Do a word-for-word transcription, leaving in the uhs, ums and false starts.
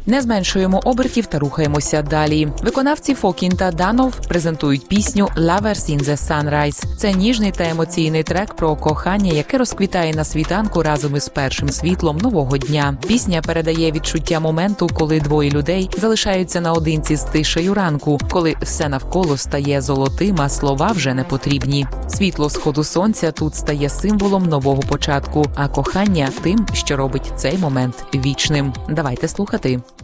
Не зменшуємо обертів та рухаємося далі. Виконавці Фокін та Данов презентують пісню «Lovers in the Sunrise». Це ніжний та емоційний трек про кохання, яке розквітає на світанку разом із першим світлом нового дня. Пісня передає відчуття моменту, коли двоє людей залишаються наодинці з тишею ранку, коли все навколо стає золотим, а слова вже не потрібні. Світло сходу сонця тут стає символом нового початку, а кохання – тим, що робить цей момент вічним. Давайте слухати.